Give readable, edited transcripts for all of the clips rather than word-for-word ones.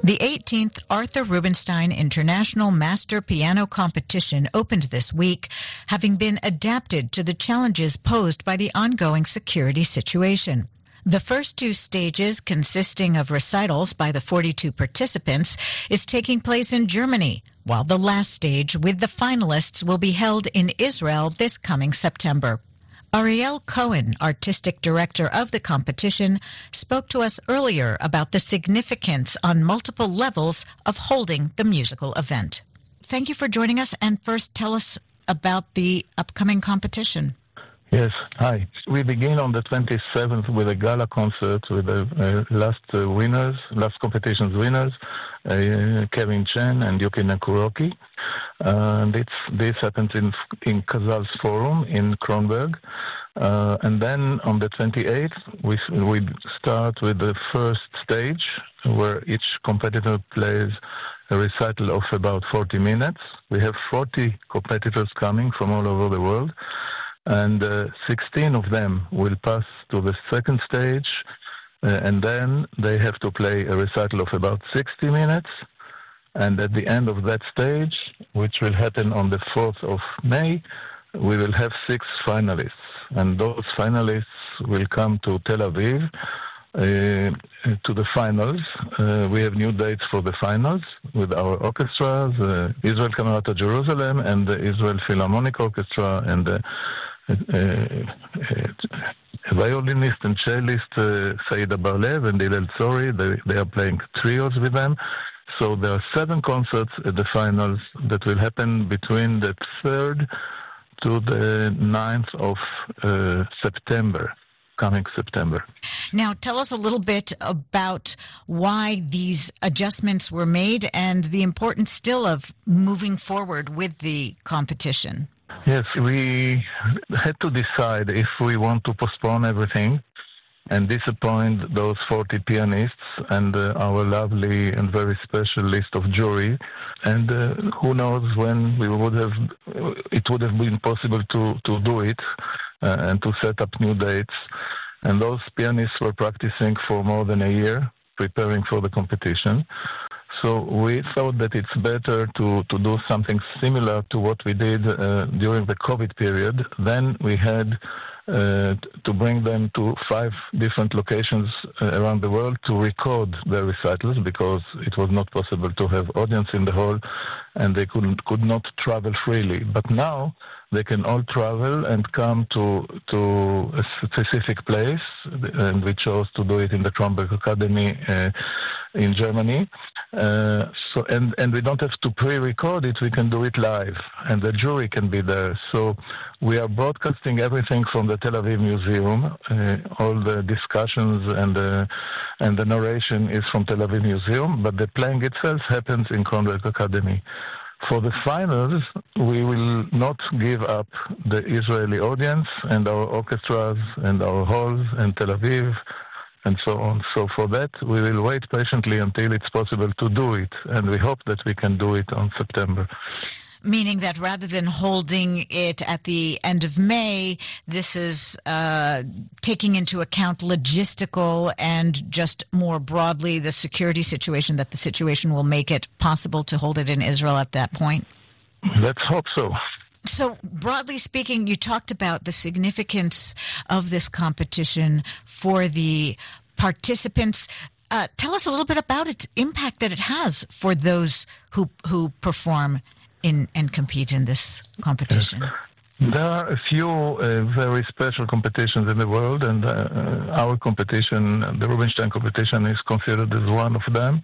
The 18th Arthur Rubinstein International Master Piano Competition opened this week, having been adapted to the challenges posed by the ongoing security situation. The first two stages, consisting of recitals by the 42 participants, is taking place in Germany, while the last stage with the finalists will be held in Israel this coming September. Ariel Cohen, artistic director of the competition, spoke to us earlier about the significance on multiple levels of holding the musical event. Thank you for joining us, and first tell us about the upcoming competition. Yes, hi. We begin on the 27th with a gala concert with the last competition's winners, Kevin Chen and Yuki Nakuroki. And this happens in Kazal's Forum in Kronberg. And then on the 28th, we start with the first stage, where each competitor plays a recital of about 40 minutes. We have 40 competitors coming from all over the world, and 16 of them will pass to the second stage, and then they have to play a recital of about 60 minutes. And at the end of that stage, which will happen on the 4th of May, we will have 6 finalists. And those finalists will come to Tel Aviv to the finals. We have new dates for the finals with our orchestras, Israel Camerata Jerusalem and the Israel Philharmonic Orchestra, and the violinist and cellist Saida Bar-Lev and Hillel Tzori. They are playing trios with them. So there are 7 concerts at the finals that will happen between the 3rd to the 9th of September, coming September. Now, tell us a little bit about why these adjustments were made and the importance still of moving forward with the competition. Yes, we had to decide if we want to postpone everything and disappoint those 40 pianists and our lovely and very special list of jury. And who knows when it would have been possible to do it and to set up new dates. And those pianists were practicing for more than a year, preparing for the competition. So we thought that it's better to do something similar to what we did during the COVID period. Then we had to bring them to 5 different locations around the world to record their recitals, because it was not possible to have audience in the hall and they could not travel freely. But now they can all travel and come to a specific place, and we chose to do it in the Kronberg Academy in Germany. And we don't have to pre-record it, we can do it live, and the jury can be there. So we are broadcasting everything from the Tel Aviv Museum. All the discussions and the narration is from Tel Aviv Museum, but the playing itself happens in Kronberg Academy. For the finals, we will not give up the Israeli audience and our orchestras and our halls and Tel Aviv and so on. So for that, we will wait patiently until it's possible to do it, and we hope that we can do it on September. Meaning that rather than holding it at the end of May, this is taking into account logistical and just more broadly the security situation, that the situation will make it possible to hold it in Israel at that point? Let's hope so. So, broadly speaking, you talked about the significance of this competition for the participants. Tell us a little bit about its impact that it has for those who perform and compete in this competition. Yes. There are a few very special competitions in the world, and our competition, the Rubinstein competition, is considered as one of them,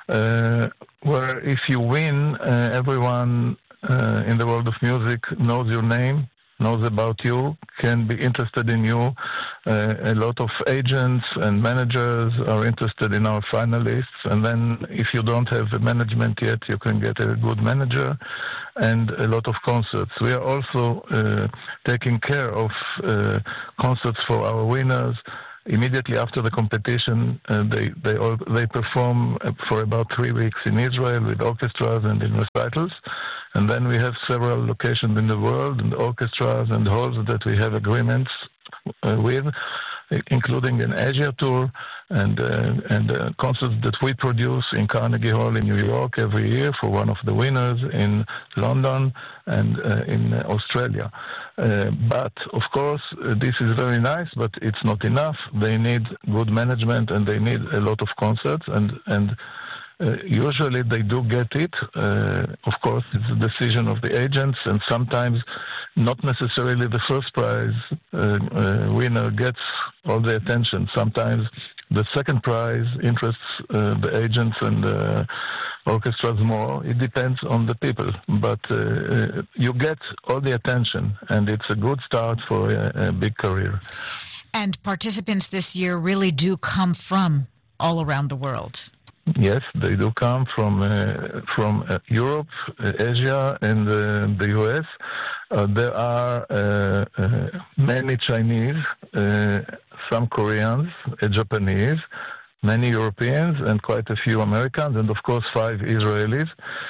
where if you win, everyone in the world of music knows your name, knows about you, can be interested in you. A lot of agents and managers are interested in our finalists. And then if you don't have a management yet, you can get a good manager and a lot of concerts. We are also taking care of concerts for our winners. Immediately after the competition, they perform for about 3 weeks in Israel with orchestras and in recitals. And then we have several locations in the world and orchestras and halls that we have agreements with. including an Asia tour and concerts that we produce in Carnegie Hall in New York every year for one of the winners, in London and in Australia. But, of course, this is very nice, but it's not enough. They need good management and they need a lot of concerts, and usually they do get it. Of course, it's a decision of the agents, and sometimes not necessarily the first prize winner gets all the attention. Sometimes the second prize interests the agents and the orchestras more. It depends on the people, but you get all the attention, and it's a good start for a big career. And participants this year really do come from all around the world. Yes, they do come from Europe, Asia, and the U.S. There are many Chinese, some Koreans, Japanese, many Europeans, and quite a few Americans, and of course 5 Israelis.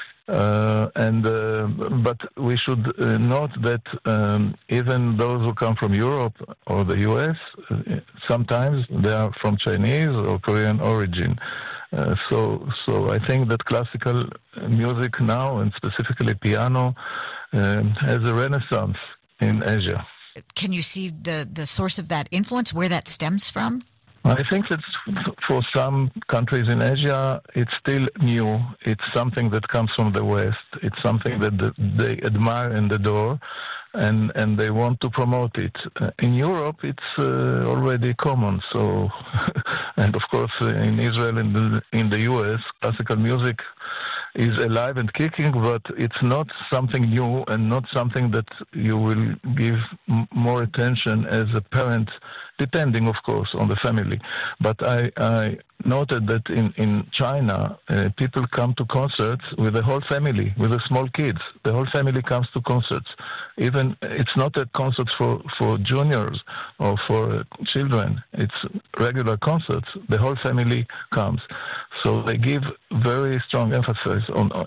But we should note that even those who come from Europe or the U.S., sometimes they are from Chinese or Korean origin. So I think that classical music now, and specifically piano, has a renaissance in Asia. Can you see the source of that influence, where that stems from? I think that for some countries in Asia, it's still new. It's something that comes from the West. It's something that they admire and adore, and they want to promote it. In Europe, it's already common. So, and of course, in Israel and in the U.S., classical music is alive and kicking, but it's not something new and not something that you will give more attention as a parent, depending, of course, on the family. But I noted that in China, people come to concerts with the whole family, with the small kids. The whole family comes to concerts. Even it's not a concert for juniors or for children. It's regular concerts. The whole family comes. So they give very strong emphasis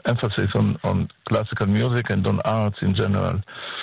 on classical music and on arts in general.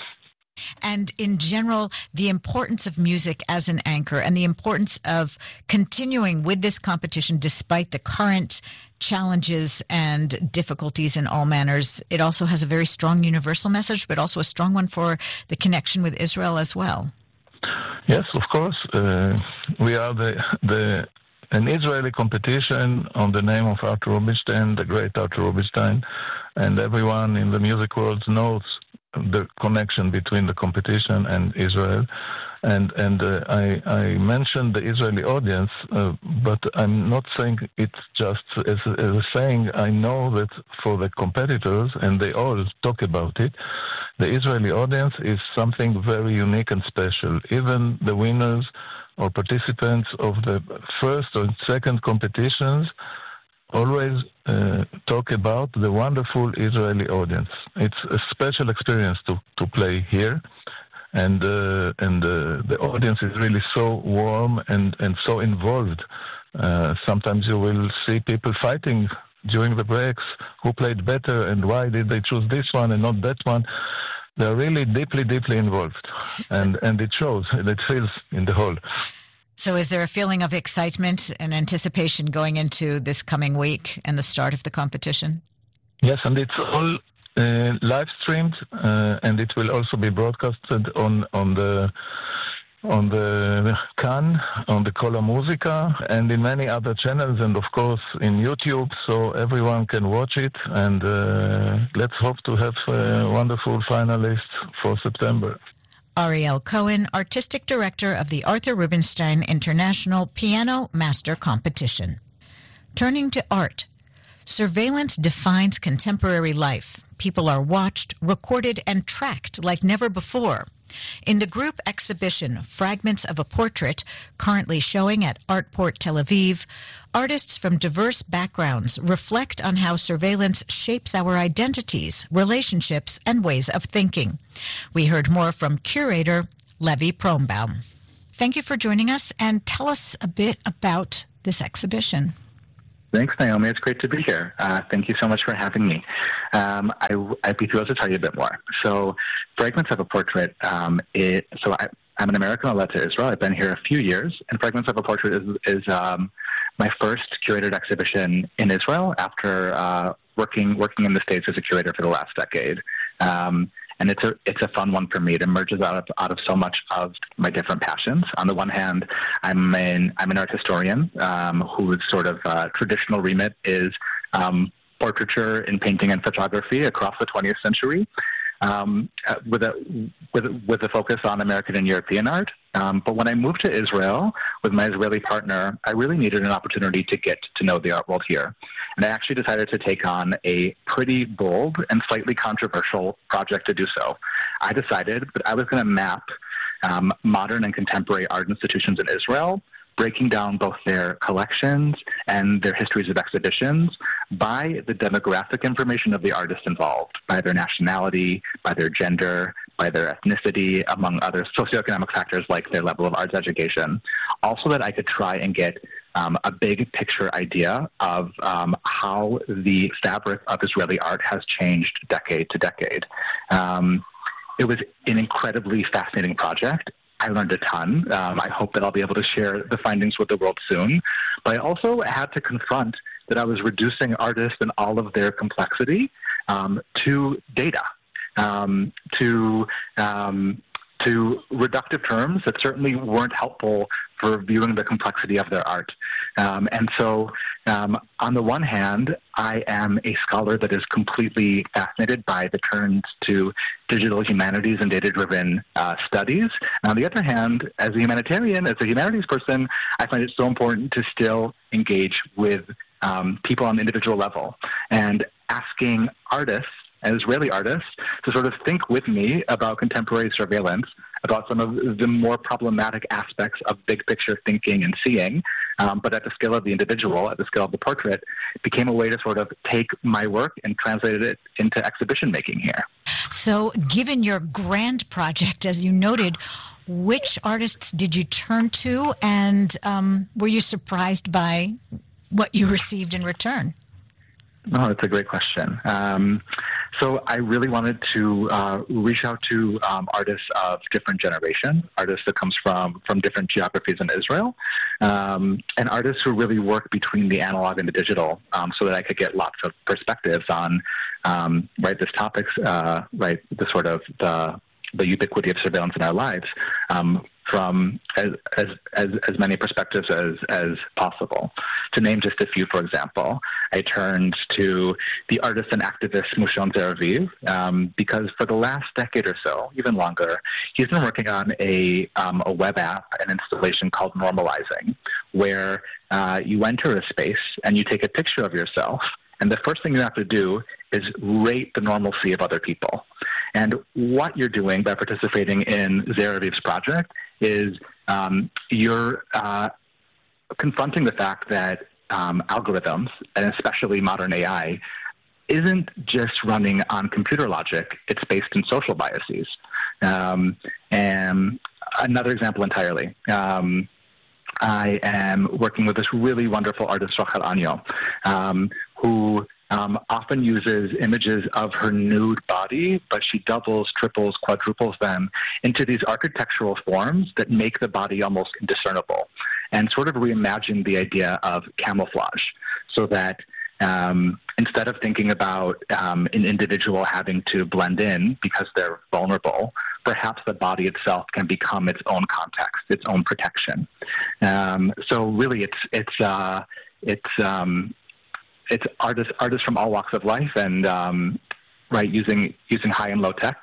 And in general, the importance of music as an anchor and the importance of continuing with this competition despite the current challenges and difficulties in all manners. It also has a very strong universal message, but also a strong one for the connection with Israel as well. Yes, of course. We are an Israeli competition on the name of Arthur Rubinstein, the great Arthur Rubinstein, and everyone in the music world knows the connection between the competition and Israel. And I mentioned the Israeli audience, but I'm not saying it just as a saying. I know that for the competitors, and they all talk about it, the Israeli audience is something very unique and special. Even the winners or participants of the first or second competitions always talk about the wonderful Israeli audience. It's a special experience to play here, and the audience is really so warm and so involved. Sometimes you will see people fighting during the breaks, who played better and why did they choose this one and not that one. They're really deeply involved, and it shows, and it feels in the hall. So is there a feeling of excitement and anticipation going into this coming week and the start of the competition? Yes, and it's all live streamed, and it will also be broadcasted on the Kan, on the Kol Musica, and in many other channels, and of course in YouTube, so everyone can watch it. And let's hope to have wonderful finalists for September. Ariel Cohen, Artistic Director of the Arthur Rubinstein International Piano Master Competition. Turning to art, surveillance defines contemporary life. People are watched, recorded, and tracked like never before. In the group exhibition, Fragments of a Portrait, currently showing at Artport Tel Aviv, artists from diverse backgrounds reflect on how surveillance shapes our identities, relationships, and ways of thinking. We heard more from curator Levi Prombaum. Thank you for joining us, and tell us a bit about this exhibition. Thanks, Naomi. It's great to be here. Thank you so much for having me. I'd be thrilled to tell you a bit more. So, Fragments of a Portrait, I I'm an American who led to Israel. I've been here a few years, and Fragments of a Portrait is my first curated exhibition in Israel after working in the States as a curator for the last decade. And it's a fun one for me. It emerges out of so much of my different passions. On the one hand, I'm an art historian whose sort of traditional remit is portraiture in painting and photography across the 20th century, with a focus on American and European art. But when I moved to Israel with my Israeli partner, I really needed an opportunity to get to know the art world here. And I actually decided to take on a pretty bold and slightly controversial project to do so. I decided that I was going to map modern and contemporary art institutions in Israel, breaking down both their collections and their histories of exhibitions by the demographic information of the artists involved, by their nationality, by their gender, by their ethnicity, among other socioeconomic factors like their level of arts education, also that I could try and get a big picture idea of how the fabric of Israeli art has changed decade to decade. It was an incredibly fascinating project. I learned a ton. I hope that I'll be able to share the findings with the world soon. But I also had to confront that I was reducing artists and all of their complexity to data, to reductive terms that certainly weren't helpful for viewing the complexity of their art. And so on the one hand, I am a scholar that is completely fascinated by the turns to digital humanities and data-driven studies. And on the other hand, as a humanitarian, as a humanities person, I find it so important to still engage with people on the individual level and asking artists, and Israeli artists, to sort of think with me about contemporary surveillance, about some of the more problematic aspects of big picture thinking and seeing, but at the scale of the individual, at the scale of the portrait, became a way to sort of take my work and translate it into exhibition making here. So given your grand project, as you noted, which artists did you turn to, and were you surprised by what you received in return? Oh, that's a great question. So I really wanted to reach out to artists of different generations, artists that comes from different geographies in Israel, and artists who really work between the analog and the digital, so that I could get lots of perspectives on this topics, the sort of the ubiquity of surveillance in our lives, from as many perspectives as possible. To name just a few, for example, I turned to the artist and activist Mushon Zeraviv, because for the last decade or so, even longer, he's been working on a web app, an installation called Normalizing, where you enter a space and you take a picture of yourself, and the first thing you have to do is rate the normalcy of other people. And what you're doing by participating in Zeraviv's project is you're confronting the fact that algorithms, and especially modern AI, isn't just running on computer logic, it's based in social biases. And another example entirely, I am working with this really wonderful artist, Rachel Anyo, who often uses images of her nude body, but she doubles, triples, quadruples them into these architectural forms that make the body almost indiscernible, and sort of reimagine the idea of camouflage, so that instead of thinking about an individual having to blend in because they're vulnerable, perhaps the body itself can become its own context, its own protection. So really, it's artists from all walks of life, and using high and low tech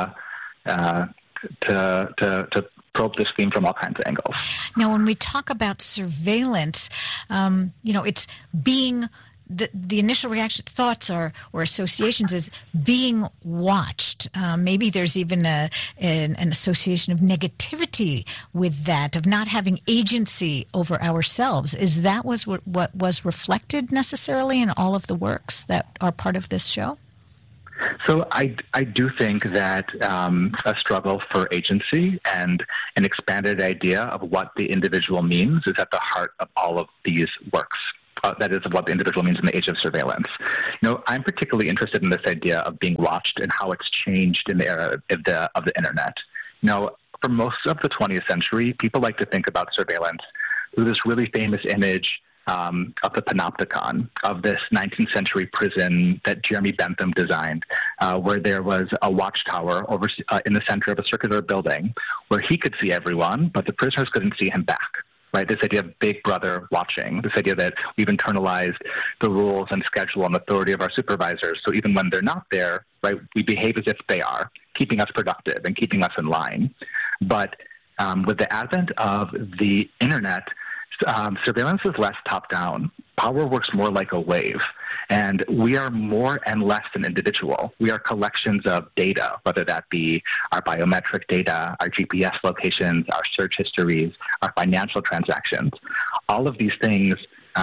to probe this theme from all kinds of angles. Now, when we talk about surveillance, it's being the initial reaction, thoughts or associations is being watched. Maybe there's even an association of negativity with that, of not having agency over ourselves. Is that what was reflected necessarily in all of the works that are part of this show? So I do think that a struggle for agency and an expanded idea of what the individual means is at the heart of all of these works. That is, of what the individual means in the age of surveillance. I'm particularly interested in this idea of being watched and how it's changed in the era of the internet. for most of the 20th century, people like to think about surveillance through this really famous image of the Panopticon, of this 19th century prison that Jeremy Bentham designed, where there was a watchtower over in the center of a circular building where he could see everyone, but the prisoners couldn't see him back. Right, this idea of Big Brother watching, this idea that we've internalized the rules and schedule and authority of our supervisors. So even when they're not there, right, we behave as if they are, keeping us productive and keeping us in line. But with the advent of the internet, surveillance is less top-down. Power works more like a wave, and we are more and less an individual. We are collections of data, whether that be our biometric data, our GPS locations, our search histories, our financial transactions. All of these things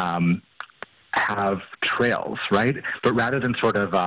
have trails, right? But rather than sort of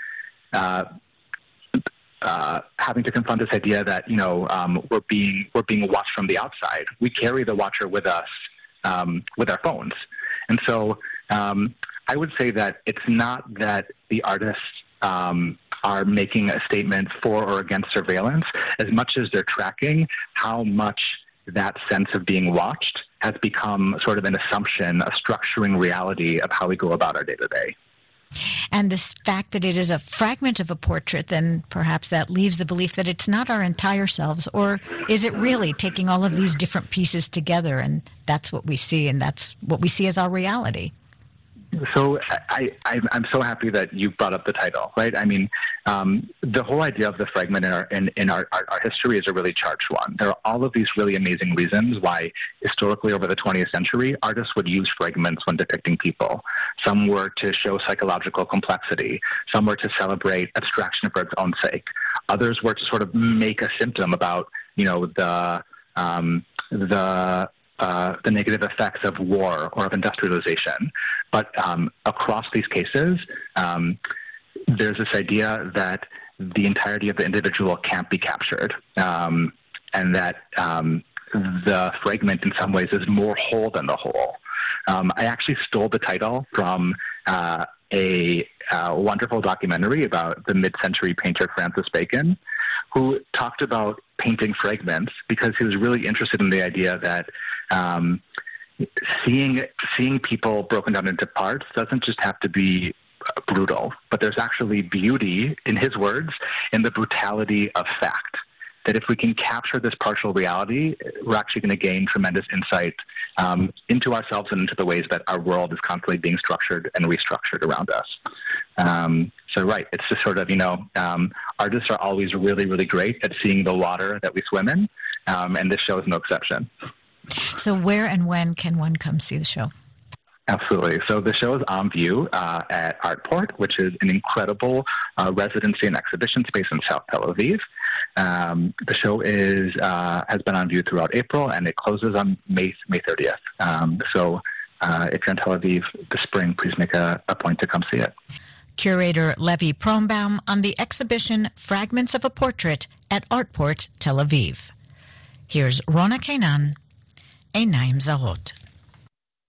having to confront this idea that we're being watched from the outside, we carry the watcher with us. With our phones. And so I would say that it's not that the artists are making a statement for or against surveillance as much as they're tracking how much that sense of being watched has become sort of an assumption, a structuring reality of how we go about our day-to-day. And the fact that it is a fragment of a portrait, then perhaps that leaves the belief that it's not our entire selves, or is it really taking all of these different pieces together, and that's what we see, and that's what we see as our reality? So I'm so happy that you brought up the title, right? I mean, the whole idea of the fragment in our history is a really charged one. There are all of these really amazing reasons why historically over the 20th century, artists would use fragments when depicting people. Some were to show psychological complexity. Some were to celebrate abstraction for its own sake. Others were to sort of make a symptom about, the negative effects of war or of industrialization. But across these cases, there's this idea that the entirety of the individual can't be captured, and that the fragment in some ways is more whole than the whole. I actually stole the title from a wonderful documentary about the mid-century painter Francis Bacon, who talked about painting fragments because he was really interested in the idea that seeing people broken down into parts doesn't just have to be brutal, but there's actually beauty, in his words, in the brutality of fact. That if we can capture this partial reality, we're actually going to gain tremendous insight into ourselves and into the ways that our world is constantly being structured and restructured around us. So right, it's just sort of, artists are always really, really great at seeing the water that we swim in, and this show is no exception. So where and when can one come see the show? Absolutely. So the show is on view at Artport, which is an incredible residency and exhibition space in South Tel Aviv. The show has been on view throughout April, and it closes on May 30th. So if you're in Tel Aviv this spring, please make a point to come see it. Curator Levi Pronbaum on the exhibition Fragments of a Portrait at Artport, Tel Aviv. Here's Rona Kainan, Einayim Zarot.